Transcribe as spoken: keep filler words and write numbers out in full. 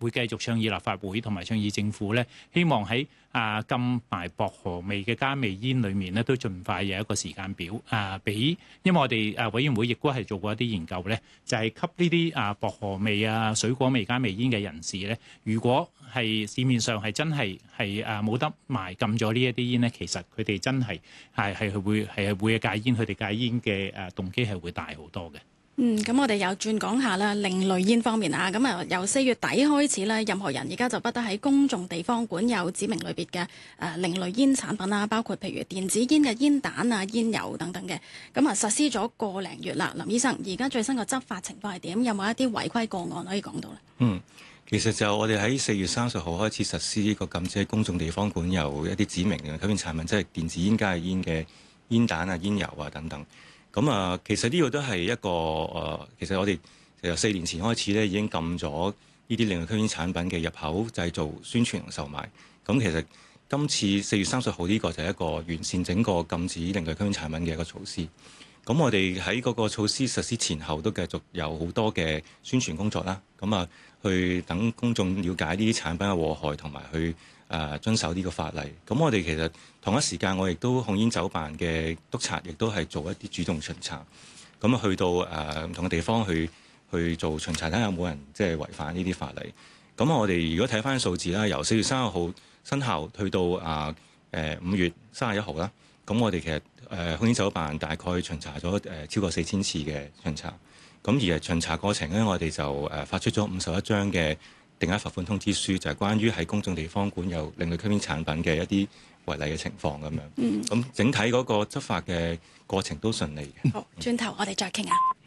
會繼續倡議立法會同埋倡議政府咧，希望喺啊禁埋薄荷味嘅加味煙裏面咧，都盡快有一個時間表啊，俾因為我哋啊委員會亦都係做過一啲研究咧，就係、是、給呢啲啊薄荷味啊水果味加味煙嘅人士咧，如果係市面上係真係係啊冇得賣禁咗呢一啲煙咧，其實佢哋真係係係會係會戒煙，佢哋戒煙嘅誒動機係會大好多嘅。 嗯，咁我哋又轉講下啦，另類煙方面啊，咁啊由四月底開始咧，任何人而家就不得喺公眾地方管有指明類別嘅誒另類煙產品啦，包括譬如電子煙嘅煙彈啊、煙油等等嘅。咁啊實施咗個零月啦，林醫生，而家最新嘅執法情況係點？有冇一啲違規個案可以講到咧？ 嗯，其實就我哋喺四月三十號開始實施呢個禁止喺公眾地方管有一啲指明嘅吸煙產品，即係電子煙、加熱煙嘅煙彈啊、煙油啊等等。咁啊，其實呢個都係一個誒、呃，其實我哋由四年前開始咧，已經禁咗呢啲另類吸煙產品嘅入口、製造、宣傳同售賣。咁其實今次四月三十號呢個就係一個完善整個禁止另類吸煙產品嘅一個措施。咁我哋喺嗰個措施實施前後都繼續有好多嘅宣傳工作啦。咁啊，去等公眾了解呢啲產品嘅禍害，同埋去誒、呃、遵守呢個法例。咁我哋其實同一時間，我亦都控煙酒辦嘅督察，亦都係做一啲主動巡查。咁啊，去到誒唔、呃、同嘅地方去去做巡查，睇下有冇人即係違反呢啲法例。咁我哋如果睇翻數字啦，由四月三十號生效，去到啊誒五月三十一號啦。咁我哋其實誒控煙酒辦大概巡查咗誒超過四千次嘅巡查。咁而係巡查過程咧，我哋就誒發出咗五十一張嘅定額罰款通知書，就係、是、關於喺公眾地方管有另類吸煙產品嘅一啲違例嘅情況咁樣。嗯。咁整體嗰個執法嘅過程都順利嘅。 好，轉頭我哋再傾下。